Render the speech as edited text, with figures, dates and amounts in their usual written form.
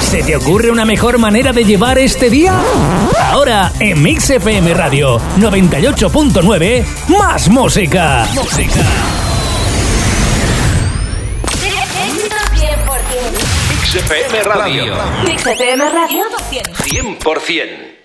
¿Se te ocurre una mejor manera de llevar este día? Ahora, en Mix FM Radio 98.9, más música. Mix FM Radio. Mix FM Radio 100%.